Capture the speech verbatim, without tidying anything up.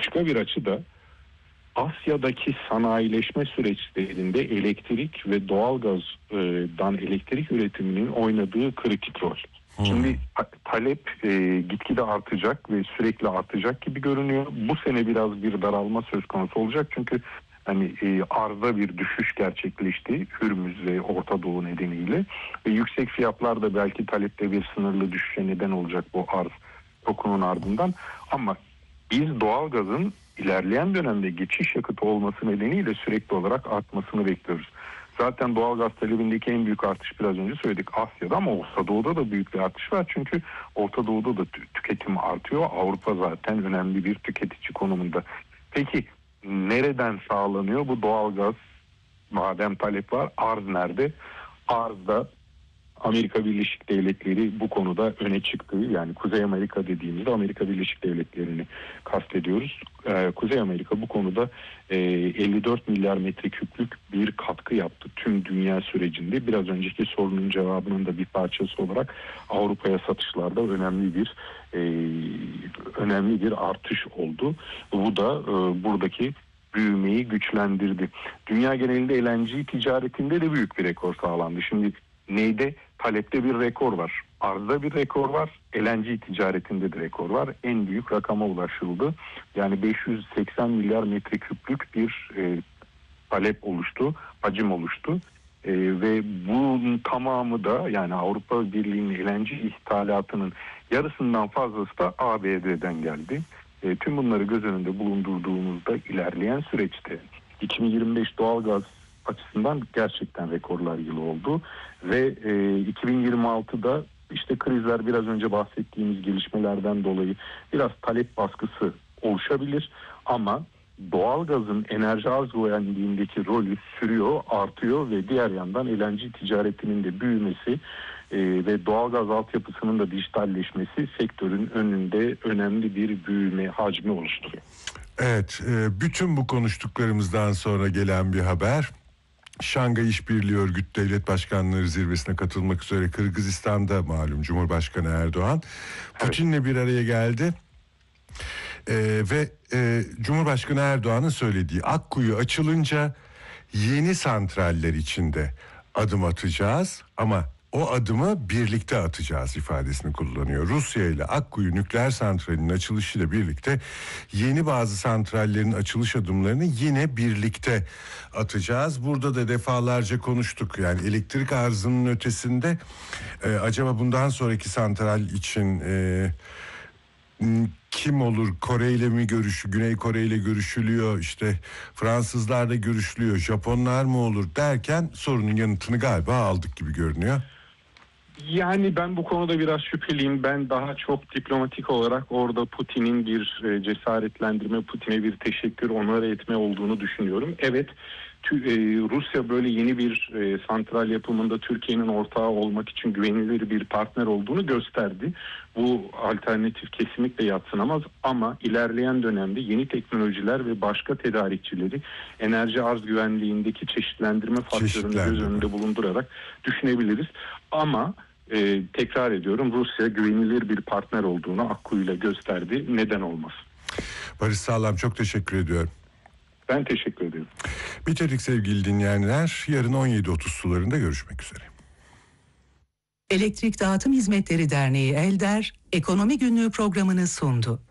başka bir açı da Asya'daki sanayileşme süreçlerinde elektrik ve doğalgazdan elektrik üretiminin oynadığı kritik rol. Hmm. Şimdi talep e, gitgide artacak ve sürekli artacak gibi görünüyor. Bu sene biraz bir daralma söz konusu olacak çünkü hani e, arzda bir düşüş gerçekleşti Hürmüz ve Orta Doğu nedeniyle ve yüksek fiyatlar da belki talepte bir sınırlı düşüşe neden olacak bu arz şokunun ardından. Ama biz doğalgazın ilerleyen dönemde geçiş yakıtı olması nedeniyle sürekli olarak artmasını bekliyoruz. Zaten doğalgaz talebindeki en büyük artış biraz önce söyledik Asya'da ama Orta Doğu'da da büyük bir artış var. Çünkü Orta Doğu'da da tüketim artıyor. Avrupa zaten önemli bir tüketici konumunda. Peki nereden sağlanıyor bu doğalgaz? Madem talep var, arz nerede? Arzda Amerika Birleşik Devletleri bu konuda öne çıktı. Yani Kuzey Amerika dediğimizde Amerika Birleşik Devletleri'ni kastediyoruz. Ee, Kuzey Amerika bu konuda e, elli dört milyar metreküplük bir katkı yaptı tüm dünya sürecinde. Biraz önceki sorunun cevabının da bir parçası olarak Avrupa'ya satışlarda önemli bir e, önemli bir artış oldu. Bu da e, buradaki büyümeyi güçlendirdi. Dünya genelinde L N G ticaretinde de büyük bir rekor sağlandı. Şimdi neyde? Talepte bir rekor var. Arzda bir rekor var. L N G ticaretinde de rekor var. En büyük rakama ulaşıldı. Yani beş yüz seksen milyar metreküplük bir e, talep oluştu. Hacim oluştu. E, ve bunun tamamı da yani Avrupa Birliği'nin L N G ithalatının yarısından fazlası da A B D'den geldi. E, tüm bunları göz önünde bulundurduğumuzda ilerleyen süreçte iki bin yirmi beş doğalgaz açısından gerçekten rekorlar yılı oldu ve e, iki bin yirmi altıda işte krizler biraz önce bahsettiğimiz gelişmelerden dolayı biraz talep baskısı oluşabilir ama doğalgazın enerji arz güvenliğindeki rolü sürüyor, artıyor ve diğer yandan L N G ticaretinin de büyümesi e, ve doğalgaz altyapısının da dijitalleşmesi sektörün önünde önemli bir büyüme hacmi oluşturuyor. Evet, e, bütün bu konuştuklarımızdan sonra gelen bir haber. Şangay İşbirliği Örgütü Devlet Başkanları Zirvesi'ne katılmak üzere Kırgızistan'da malum Cumhurbaşkanı Erdoğan Putin'le bir araya geldi. Ee, ve e, Cumhurbaşkanı Erdoğan'ın söylediği Akkuyu açılınca yeni santraller içinde adım atacağız ama o adımı birlikte atacağız ifadesini kullanıyor. Rusya ile Akkuyu nükleer santralinin açılışıyla birlikte yeni bazı santrallerin açılış adımlarını yine birlikte atacağız. Burada da defalarca konuştuk. Yani elektrik arzının ötesinde e, acaba bundan sonraki santral için e, kim olur? Kore ile mi görüş, Güney Kore ile görüşülüyor, işte Fransızlarla görüşülüyor, Japonlar mı olur derken sorunun yanıtını galiba aldık gibi görünüyor. Yani ben bu konuda biraz şüpheliyim. Ben daha çok diplomatik olarak orada Putin'in bir cesaretlendirme, Putin'e bir teşekkür, onore etme olduğunu düşünüyorum. Evet, Rusya böyle yeni bir santral yapımında Türkiye'nin ortağı olmak için güvenilir bir partner olduğunu gösterdi. Bu alternatif kesinlikle yadsınamaz ama ilerleyen dönemde yeni teknolojiler ve başka tedarikçileri enerji arz güvenliğindeki çeşitlendirme faktörünü göz önünde bulundurarak düşünebiliriz. Ama e, tekrar ediyorum, Rusya güvenilir bir partner olduğunu Akkuyu'yla gösterdi. Neden olmaz? Barış Sağlam, çok teşekkür ediyorum. Ben teşekkür ederim. Bitirdik sevgili dinleyenler. Yarın on yedi otuz sularında görüşmek üzere. Elektrik Dağıtım Hizmetleri Derneği ELDER, Ekonomi Günlüğü programını sundu.